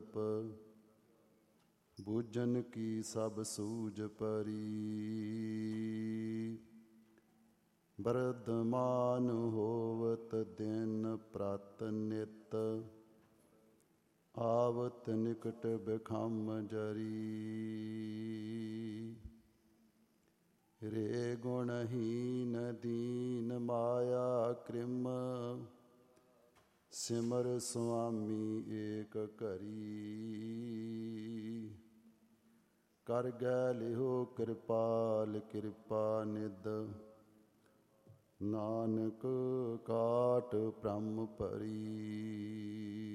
ਮੰਡਪ, ਬੂਝਨ ਕੀ ਸਭ ਸੂਝ ਪਰੀ। ਬਰਦਮਾਨ ਹੋਵਤ ਦਿਨ ਪ੍ਰਤ ਨਿਤ, ਆਵਤ ਨਿਕਟ ਬਿਖਮ ਜਰੀ। ਰੇ ਗੁਣਹੀਨ ਦੀਨ ਮਾਇਆ ਕ੍ਰਿਮ, ਸਿਮਰ ਸੁਆਮੀ ਏਕ ਘਰੀ। ਕਰ ਗੈ ਲਿਹੁ ਕਿਰਪਾਲ ਕਿਰਪਾ ਨਿਧ, ਨਾਨਕ ਕਾਟ ਬ੍ਰਹਮ ਭਰੀ।